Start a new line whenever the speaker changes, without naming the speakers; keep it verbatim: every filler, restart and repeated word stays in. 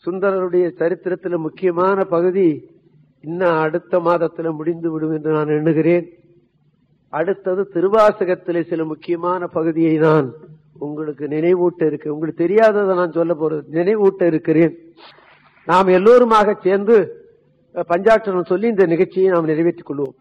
சுந்தரருடைய சரித்திரத்தில் முக்கியமான பகுதி இன்னும் அடுத்த மாதத்தில் முடிந்து விடும் என்று நான் எண்ணுகிறேன். அடுத்தது திருவாசகத்திலே சில முக்கியமான பகுதியை நான் உங்களுக்கு நினைவூட்ட இருக்கு. உங்களுக்கு தெரியாததை நான் சொல்ல போறது நினைவூட்ட இருக்கிறேன். நாம் எல்லோருமாக சேர்ந்து பஞ்சாட்சரம் சொல்லி இந்த நிகழ்ச்சியை நாம் நிறைவேற்றிக் கொள்வோம்.